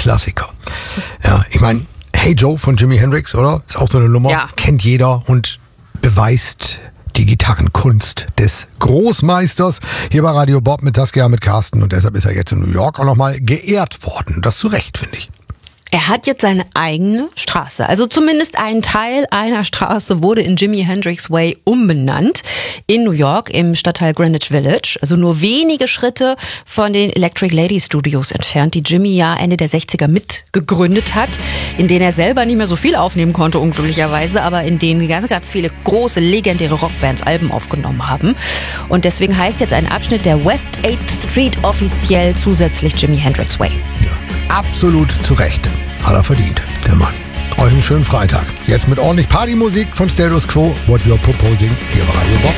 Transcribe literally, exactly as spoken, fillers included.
Klassiker. Ja, ich meine, Hey Joe von Jimi Hendrix, oder? Ist auch so eine Nummer, Ja. kennt jeder und beweist die Gitarrenkunst des Großmeisters. Hier bei Radio Bob mit Saskia, mit Carsten, und deshalb ist er jetzt in New York auch nochmal geehrt worden. Das zu Recht, finde ich. Er hat jetzt seine eigene Straße. Also zumindest ein Teil einer Straße wurde in Jimi Hendrix Way umbenannt. In New York im Stadtteil Greenwich Village. Also nur wenige Schritte von den Electric Lady Studios entfernt, die Jimi ja Ende der sechziger mitgegründet hat. In denen er selber nicht mehr so viel aufnehmen konnte, unglücklicherweise. Aber in denen ganz, ganz viele große, legendäre Rockbands Alben aufgenommen haben. Und deswegen heißt jetzt ein Abschnitt der West eighth Street offiziell zusätzlich Jimi Hendrix Way. Ja, absolut zu Recht. Hat er verdient, der Mann. Euch einen schönen Freitag. Jetzt mit ordentlich Partymusik von Status Quo. What You're Proposing hier bei Radio Bob.